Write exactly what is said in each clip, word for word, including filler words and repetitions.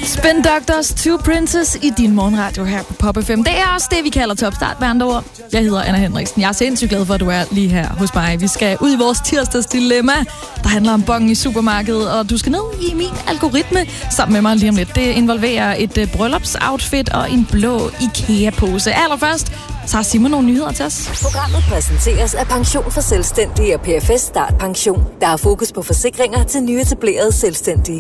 Spin Doctors, Two Princes i din morgenradio her på Pop F M. Det er også det, vi kalder topstart med andre ord. Jeg hedder Anna Henriksen. Jeg er sindssygt glad for, at du er lige her hos mig. Vi skal ud i vores tirsdags dilemma, der handler om bongen i supermarkedet, og du skal ned i min algoritme sammen med mig lige om lidt. Det involverer et uh, bryllupsoutfit og en blå IKEA-pose. Allerførst, så har Simon nogle nyheder til os. Programmet præsenteres af Pension for Selvstændige og P F S Start Pension, der har fokus på forsikringer til nyetablerede selvstændige.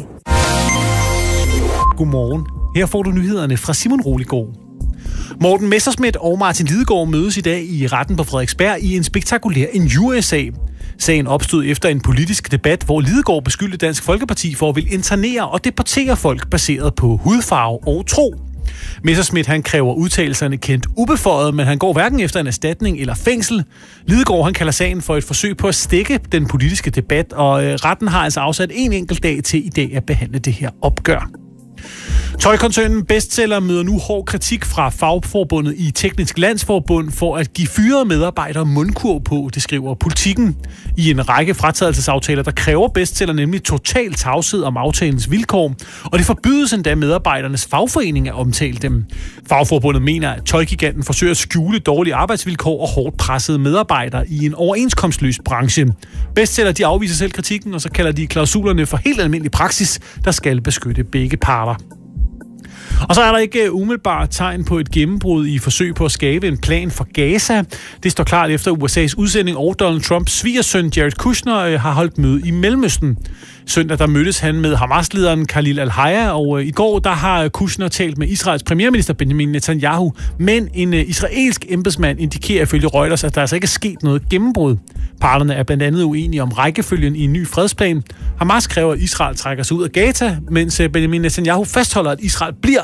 Godmorgen. Her får du nyhederne fra Simon Roligård. Morten Messerschmidt og Martin Lidegaard mødes i dag i retten på Frederiksberg i en spektakulær injuriesag. Sagen opstod efter en politisk debat, hvor Lidegaard beskyldte Dansk Folkeparti for at ville internere og deportere folk baseret på hudfarve og tro. Messerschmidt han kræver udtalelserne kendt ubeføjet, men han går hverken efter en erstatning eller fængsel. Lidegaard han kalder sagen for et forsøg på at stikke den politiske debat, og øh, retten har altså afsat en enkelt dag til i dag at behandle det her opgør. Tøjkoncernen Bestseller møder nu hård kritik fra fagforbundet i Teknisk Landsforbund for at give fyrede medarbejdere mundkurv på, det skriver Politikken. I en række fratrædelsesaftaler, der kræver Bestseller nemlig total tavshed om aftalens vilkår, og det forbydes endda medarbejdernes fagforening at omtale dem. Fagforbundet mener, at tøjgiganten forsøger at skjule dårlige arbejdsvilkår og hårdt pressede medarbejdere i en overenskomstløs branche. Bestseller de afviser selv kritikken, og så kalder de klausulerne for helt almindelig praksis, der skal beskytte begge parter. Og så er der ikke umiddelbart tegn på et gennembrud i forsøg på at skabe en plan for Gaza. Det står klart efter U S A's udsending og Donald Trumps svigersøn Jared Kushner har holdt møde i Mellemøsten. Søndag der mødtes han med Hamas-lederen Khalil al-Hayya, og i går der har Kushner talt med Israels premierminister Benjamin Netanyahu, men en israelsk embedsmand indikerer ifølge Reuters, at der altså ikke er sket noget gennembrud. Parterne er blandt andet uenige om rækkefølgen i en ny fredsplan. Hamas kræver, at Israel trækker sig ud af Gaza, mens Benjamin Netanyahu fastholder, at Israel bliver.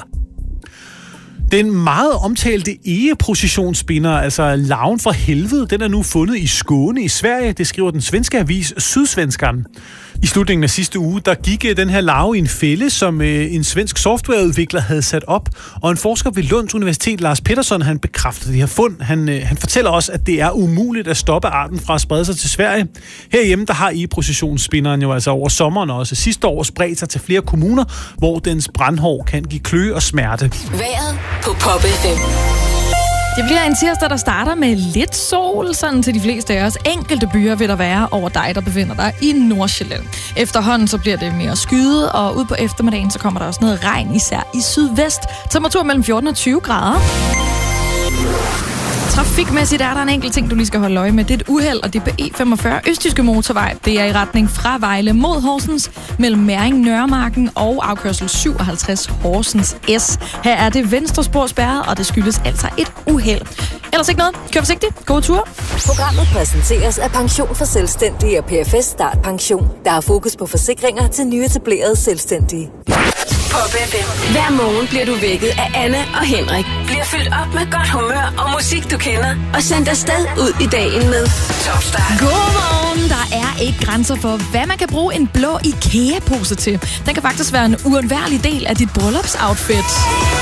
Den meget omtalte egeprocessionsspinder, altså larven fra helvede, den er nu fundet i Skåne i Sverige. Det skriver den svenske avis Sydsvenskan. I slutningen af sidste uge, der gik den her larve i en fælde, som en svensk softwareudvikler havde sat op. Og en forsker ved Lunds Universitet, Lars Pettersson, han bekræfter det her fund. Han, han fortæller også, at det er umuligt at stoppe arten fra at sprede sig til Sverige. Herhjemme, der har egeprocessionsspinderen jo altså over sommeren og også sidste år spredt sig til flere kommuner, hvor dens brandhår kan give kløe og smerte. Vejret på Pop F M. Det bliver en tirsdag, der starter med lidt sol, sådan til de fleste af os. Enkelte byer vil der være over dig, der befinder dig i Nordsjælland. Efterhånden så bliver det mere skyet, og ud på eftermiddagen så kommer der også noget regn, især i sydvest. Temperatur mellem fjorten og tyve grader. Trafikmæssigt er der en enkelt ting, du lige skal holde øje med. Det er et uheld, og det er på E femogfyrre Østjyske Motorvej. Det er i retning fra Vejle mod Horsens, mellem Mæring Nørremarken og afkørsel syvoghalvtreds Horsens S. Her er det venstre spor spærret, og det skyldes altså et uheld. Ellers ikke noget. Kør forsigtigt. God tur. Programmet præsenteres af Pension for Selvstændige og P F S Start Pension, der har fokus på forsikringer til nyetablerede selvstændige. Pop F M. Hver morgen bliver du vækket af Anna og Henrik. Bliver fyldt op med godt humør og musik, du kender. Og sendt afsted ud i dagen med Topstart. Godmorgen. Der er ikke grænser for, hvad man kan bruge en blå IKEA-pose til. Den kan faktisk være en uundværlig del af dit bryllupsoutfit.